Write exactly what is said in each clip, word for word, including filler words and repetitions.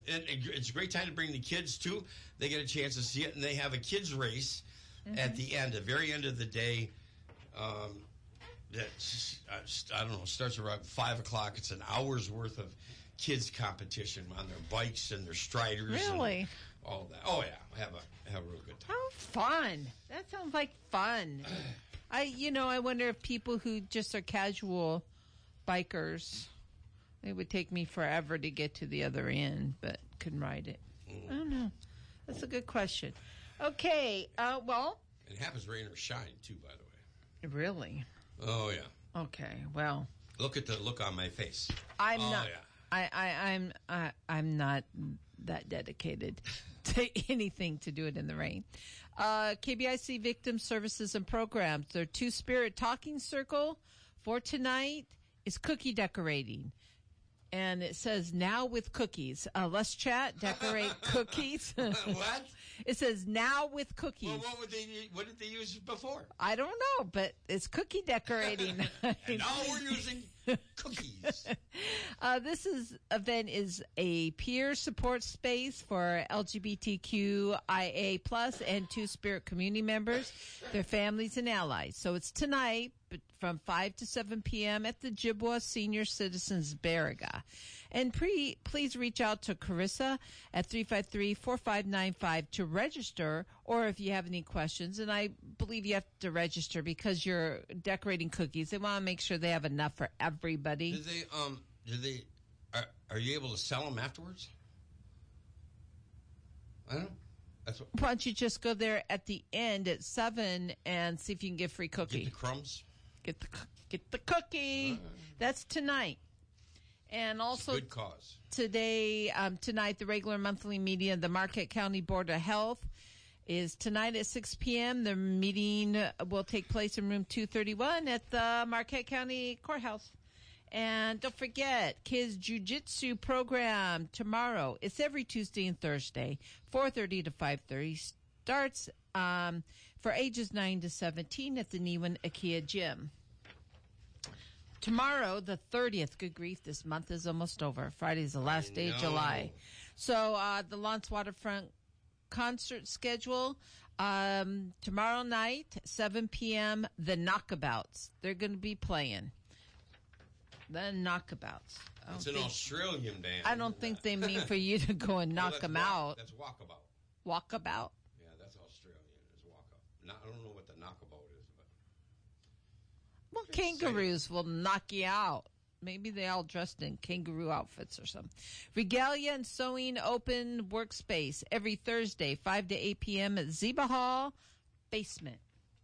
it, it's a great time to bring the kids, too. They get a chance to see it, and they have a kids' race mm-hmm. at the end, the very end of the day. Um, that, I don't know, starts around five o'clock. It's an hour's worth of kids competition on their bikes and their striders. Really? And all that. Oh, yeah. Have a, have a real good time. How fun. That sounds like fun. I, you know, I wonder if people who just are casual bikers, it would take me forever to get to the other end, but couldn't ride it. Mm. I don't know. That's a good question. Okay. Uh, well. It happens rain or shine, too, by the way. Really? Oh, yeah. Okay. Well. Look at the look on my face. I'm oh, not. Yeah. I, I, I'm I, I'm not that dedicated to anything to do it in the rain. Uh, K B I C Victim Services and Programs. Their Two-Spirit Talking Circle for tonight is cookie decorating. And it says, now with cookies. Uh, let's chat, decorate cookies. What? It says, now with cookies. Well, what, would they, what did they use before? I don't know, but it's cookie decorating. And now we're using cookies. Uh, this is event is a peer support space for L G B T Q I A plus and Two-Spirit community members, their families and allies. So it's tonight from five to seven p.m. at the Jibwa Senior Citizens Baraga. And pre, please reach out to Carissa at three five three, four five nine five to register, or if you have any questions. And I believe you have to register because you're decorating cookies. They want to make sure they have enough for everybody. Did they, um, did they, are, are you able to sell them afterwards? I don't know. That's what, why don't you just go there at the end at seven and see if you can get free cookie? Get the crumbs? Get the get the cookie. Uh, That's tonight. And also good cause. Today, um, tonight, the regular monthly meeting of the Marquette County Board of Health is tonight at six p.m. The meeting will take place in room two thirty-one at the Marquette County Courthouse. And don't forget, Kids Jiu-Jitsu program tomorrow. It's every Tuesday and Thursday, four thirty to five thirty. Starts um, for ages nine to seventeen at the Newan Ikea Gym. Tomorrow, the thirtieth, good grief, this month is almost over. Friday's the last day of July. So uh, the Lawrence Waterfront concert schedule, um, tomorrow night, seven p.m., the Knockabouts. They're going to be playing. The Knockabouts. It's an think, Australian band. I don't think they mean for you to go and knock well, them walk, out. That's walkabout. Walkabout? Yeah, that's Australian. It's walkabout. Not, I don't know what the knockabout is, but. Well, kangaroos will knock you out. Maybe they all dressed in kangaroo outfits or something. Regalia and Sewing Open Workspace every Thursday, five to eight p.m. at Zeba Hall Basement.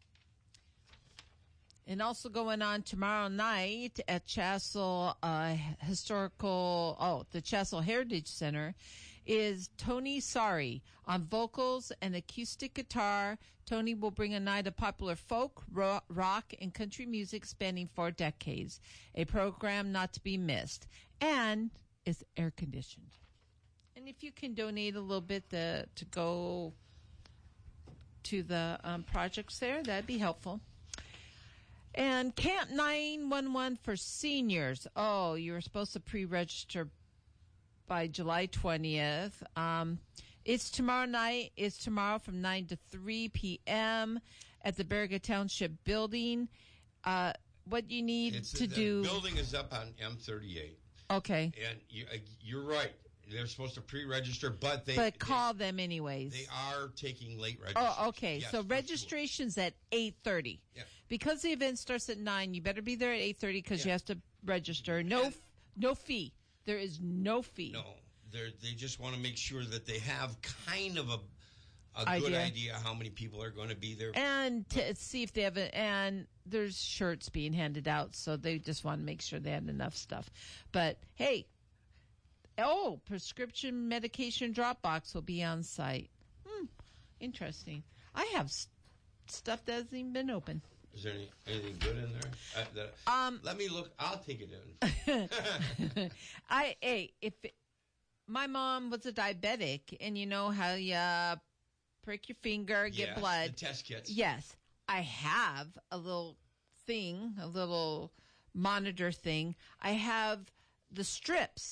And also going on tomorrow night at Chassell uh, Historical, oh, the Chassell Heritage Center is Tony Sari on vocals and acoustic guitar. Tony will bring a night of popular folk, ro- rock, and country music spanning four decades. A program not to be missed. And is air conditioned. And if you can donate a little bit to, to go to the um, projects there, that'd be helpful. And Camp nine one one for seniors. Oh, you were supposed to pre-register by July twentieth. Um, it's tomorrow night. It's tomorrow from nine to three p.m. at the Baraga Township building. Uh, what you need it's, to the do... The building is up on M thirty-eight. Okay. And you, uh, you're right. They're supposed to pre-register, but they... But call they, them anyways. They are taking late registration. Oh, okay. Yes, so registration's sure. at eight thirty. Yeah. Because the event starts at nine, you better be there at eight thirty because yeah. you have to register. No and, no fee. There is no fee. No. They they just want to make sure that they have kind of a a idea. good idea how many people are going to be there. And to see if they have it. And there's shirts being handed out, so they just want to make sure they had enough stuff. But, hey... Oh, prescription medication drop box will be on site. Hmm, interesting. I have s- stuff that hasn't even been opened. Is there any, anything good in there? I, that, um, let me look. I'll take it in. I, hey, if it, my mom was a diabetic, and you know how you prick your finger, get yes, blood. The test kits. Yes, I have a little thing, a little monitor thing. I have the strips.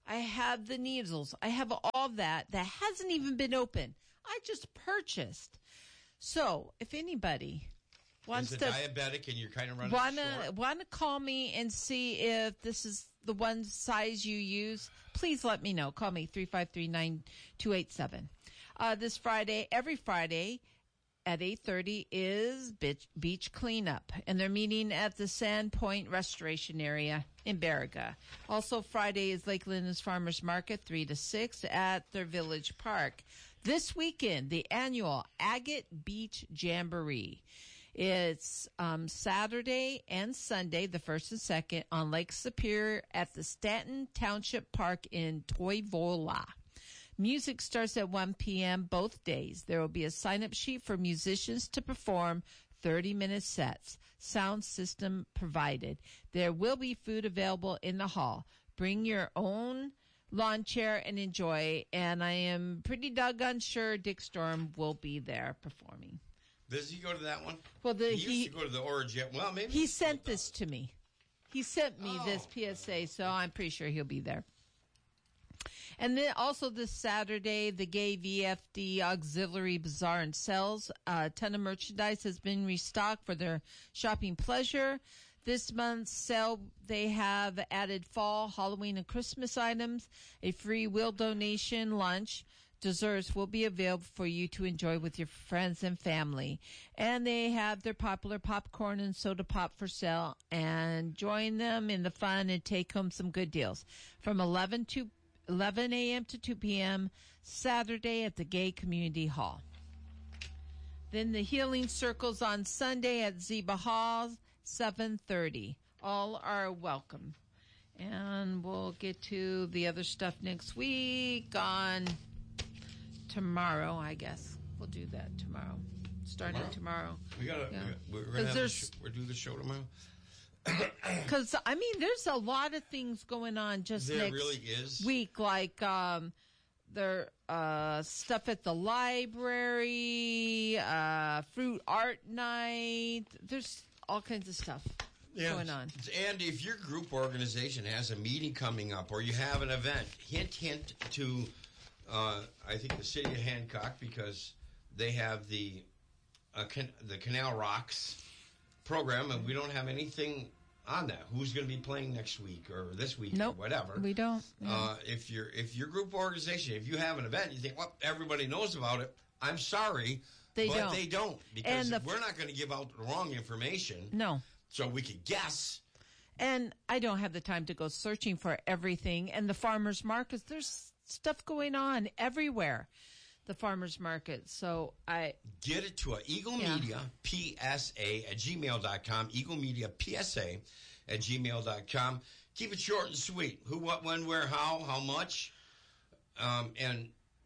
I have the needles. I have all that that hasn't even been open. I just purchased. So if anybody wants is to diabetic and you're kind of running wanna short, wanna call me and see if this is the one size you use, please let me know. Call me three five three, nine two eight seven. Uh, this Friday, every Friday at eight thirty is beach, beach cleanup, and they're meeting at the Sand Point Restoration Area in Baraga. Also Friday is Lake Linus Farmers Market, three to six at their Village Park. This weekend, the annual Agate Beach Jamboree. It's um, Saturday and Sunday, the first and second, on Lake Superior at the Stanton Township Park in Toivola. Music starts at one p.m. both days. There will be a sign-up sheet for musicians to perform thirty-minute sets. Sound system provided. There will be food available in the hall. Bring your own lawn chair and enjoy. And I am pretty doggone sure Dick Storm will be there performing. Does he go to that one? Well, the, he, he used to go to the Origin. Well, maybe he sent this to me. He sent me Oh. this P S A, so I'm pretty sure he'll be there. And then also this Saturday, the Gay V F D Auxiliary Bazaar and Sales. A ton of merchandise has been restocked for their shopping pleasure. This month's sale, they have added fall, Halloween, and Christmas items, a free will donation lunch. Desserts will be available for you to enjoy with your friends and family. And they have their popular popcorn and soda pop for sale. And join them in the fun and take home some good deals. From eleven to eleven a.m. to two p.m. Saturday at the Gay Community Hall. Then the Healing Circles on Sunday at Zeba Hall, seven thirty. All are welcome. And we'll get to the other stuff next week on tomorrow, I guess. We'll do that tomorrow. Starting tomorrow. tomorrow. We gotta. Yeah. We're, we're gonna have there's- the sh- we're do the show tomorrow. Because, I mean, there's a lot of things going on just There next really is. week. Like, um, there uh, stuff at the library, uh, fruit art night. There's all kinds of stuff going on. And if your group organization has a meeting coming up or you have an event, hint, hint to, uh, I think, the city of Hancock, because they have the uh, can- the Canal Rocks program, and we don't have anything on that. Who's going to be playing next week or this week Nope, or whatever? we don't. Yeah. Uh, if your if your group organization, if you have an event, you think, well, everybody knows about it. I'm sorry, They but don't. they don't, because And the- we're not going to give out the wrong information. No. So we could guess. And I don't have the time to go searching for everything. And the farmers markets, there's stuff going on everywhere. The farmers market. So I Get it to a Eagle Yeah. Media P S A at gmail dot com. Eagle Media P S A at gmail dot com. Keep it short and sweet. Who, what, when, where, how, how much. Um, and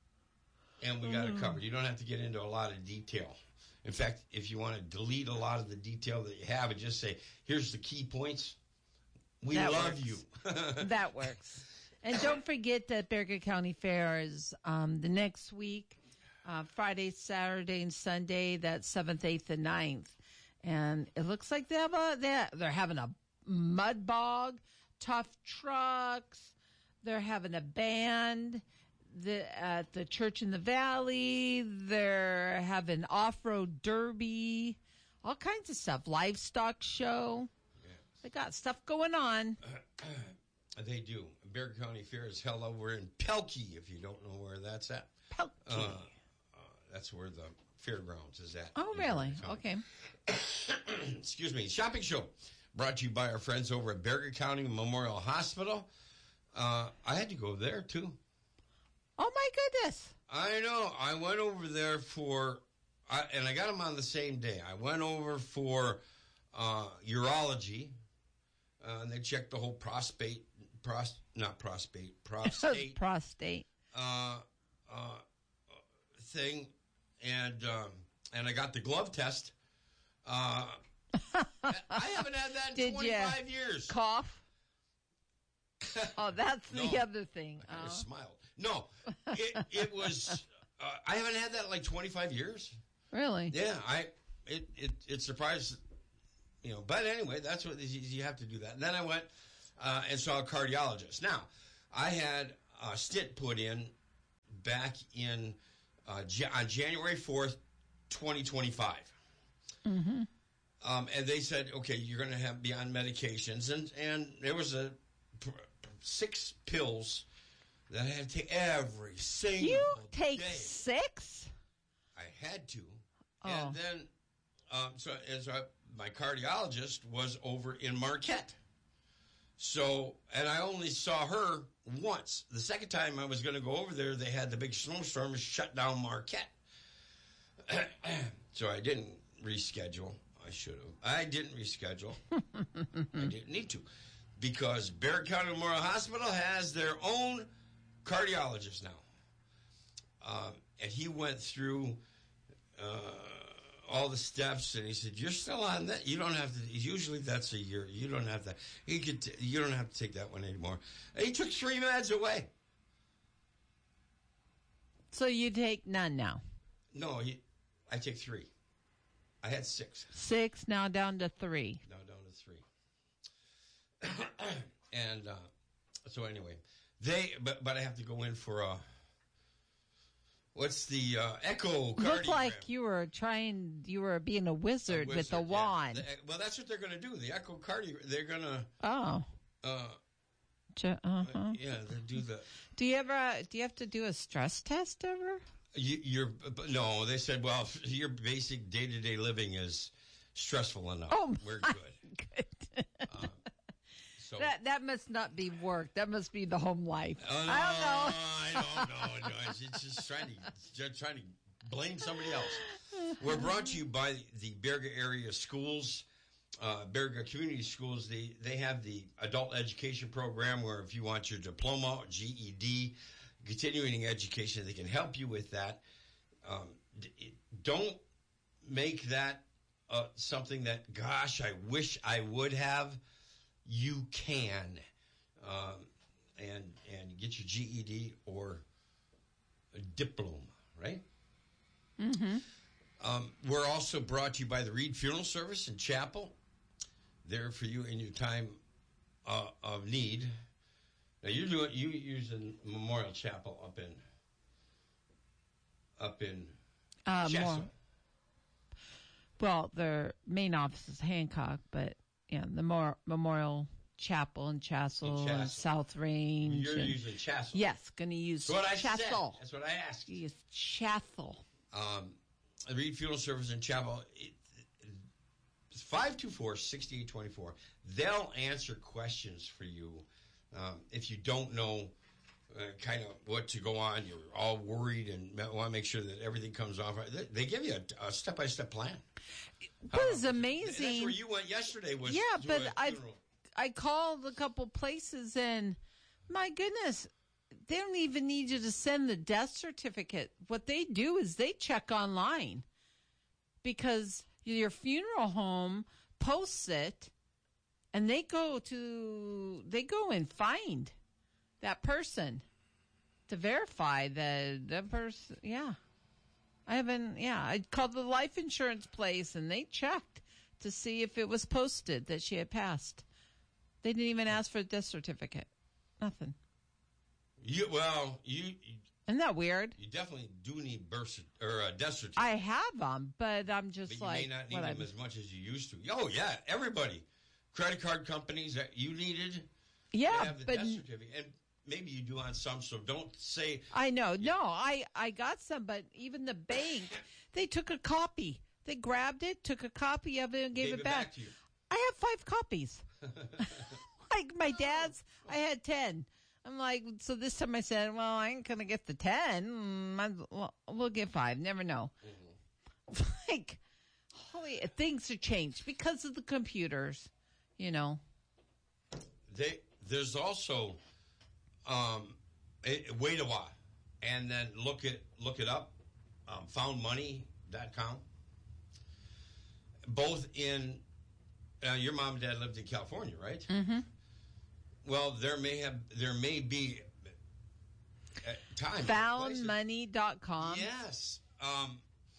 and we got it covered. You don't have to get into a lot of detail. In fact, if you want to delete a lot of the detail that you have and just say, here's the key points, we That love works. you. that works. And don't forget that Baraga County Fair is um, the next week, uh, Friday, Saturday, and Sunday. That's seventh, eighth, and ninth. And it looks like they have a, they're, they're having a mud bog, tough trucks. They're having a band the, at the Church in the Valley. They're having off-road derby, all kinds of stuff. Livestock show. They got stuff going on. They do. Bexar County Fair is held over in Pelkey, if you don't know where that's at. Pelkey. Uh, uh, that's where the fairgrounds is at. Oh, in really? Bexar County. Okay. Excuse me. Shopping show brought to you by our friends over at Bexar County Memorial Hospital. Uh, I had to go there, too. Oh, my goodness. I know. I went over there for, I, and I got them on the same day. I went over for uh, urology, uh, and they checked the whole prostate, pros, not prostate, prostate. Prostate. uh, uh, thing, and um, and I got the glove test. Uh, I haven't had that in Did twenty-five ya years. Cough. Oh, that's the No. other thing. I Oh. smiled. No, it, it was. Uh, I haven't had that in like twenty-five years. Really? Yeah, I it it it surprised, you know. But anyway, that's what you, you have to do that. And then I went uh, and saw a cardiologist. Now, I had a stent put in back in uh, on January fourth, twenty twenty-five. Mm-hmm. Um, and they said, okay, you're going to have be on medications. And, and there was a six pills that I had to take every single You take day. six? I had to. Oh. And then, um, so as I, my cardiologist was over in Marquette. So, and I only saw her once. The second time I was going to go over there, they had the big snowstorm and shut down Marquette. So I didn't reschedule. I should have. I didn't reschedule. I didn't need to. Because Barrett County Memorial Hospital has their own cardiologist now. Um, and he went through uh, all the steps, and he said, "You're still on that. You don't have to. Usually that's a year. You don't have that. He could. T- you don't have to take that one anymore." And he took three meds away. So you take none now? No, he, I take three. I had six. Six, now down to three. Now down to three. And uh, so anyway, they. But but I have to go in for a. What's the uh, echocardiogram? Looked like you were trying, you were being a wizard, A with a wizard, yeah. wand. The, well, that's what they're going to do. The echocardiogram. They're going to. Oh. Uh, Ch- uh-huh. uh, yeah, they do the. Do you ever, do you have to do a stress test ever? You, you're no. They said, well, your basic day to day living is stressful enough. Oh, we're my good. goodness. Uh, so That that must not be work. That must be the home life. uh, no, I don't know. I don't know. No, it's, it's just trying to just trying to blame somebody else. We're brought to you by the Berga area schools, uh, Berga Community Schools. They they have the adult education program where if you want your diploma, G E D, continuing education, they can help you with that. Um, d- don't make that uh, something that, gosh, I wish I would have. You can, um, and and get your G E D or a diploma, right? Mm-hmm. Um, we're also brought to you by the Reed Funeral Service and Chapel. There for you in your time uh, of need. Now you're doing you using Memorial Chapel up in up in Uh, Chester. more. Well, their main office is Hancock, but yeah, the more Memorial Chapel and Chassel, In and Chassel. South Range. You're and- using Chassel. yes, going to use That's what I said. Chassel. That's what I asked. Use Chassel. Um, the Reed Funeral Service in Chapel. It, it's five two four, six eight two four. They'll answer questions for you um, if you don't know uh, kind of what to go on. You're all worried and want to make sure that everything comes off. They, they give you a, a step-by-step plan. What is Uh, amazing. That's where you went yesterday. Was Yeah, to but a I funeral. I called a couple places and my goodness, they don't even need you to send the death certificate. What they do is they check online because your funeral home posts it and they go to they go and find that person to verify that that person. Yeah. I haven't, yeah, I called the life insurance place and they checked to see if it was posted that she had passed. They didn't even ask for a death certificate. Nothing. You, well, you Isn't that weird? you definitely do need birth cer- or a death certificate. I have them, but I'm just But you like, may not need what them I'm- as much as you used to. Oh, yeah, everybody. Credit card companies that you needed yeah, to have the but death certificate. And maybe you do on some, so don't say, I know. No, I, I got some, but even the bank, they took a copy. They grabbed it, took a copy of it, and gave, gave it, it back. back to you. I have five copies. Like my dad's, I had ten. I'm like, so this time I said, well, I ain't going to get the ten. Mm, might as well, we'll get five. Never know. Mm-hmm. Like, holy, things have changed because of the computers, you know. They, there's also um, it, wait a while, and then look it look it up. Um, found money dot com. Both in uh, your mom and dad lived in California, right? Mm-hmm. Well, there may have there may be uh, time found money dot com. Yes, um,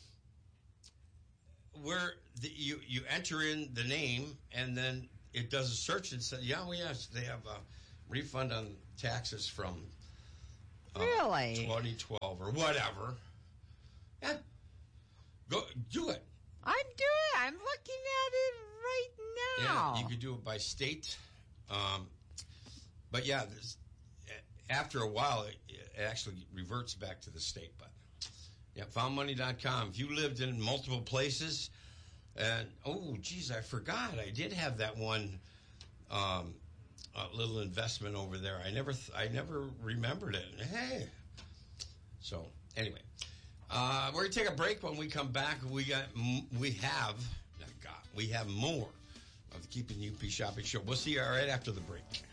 where the, you you enter in the name and then it does a search and says, yeah, well, yes, they have uh, refund on taxes from uh, Really? twenty twelve or whatever. Yeah, go do it. I'm doing. I'm looking at it right now. Yeah, you could do it by state. Um, but yeah, this, after a while, it, it actually reverts back to the state. But yeah, found money dot com. If you lived in multiple places, and oh, geez, I forgot. I did have that one um, uh, little investment over there. I never, th- I never remembered it. Hey, so anyway, uh, we're gonna take a break. When we come back, we got, we have, oh God, we have more of the Keeping U P Shopping Show. We'll see you right after the break.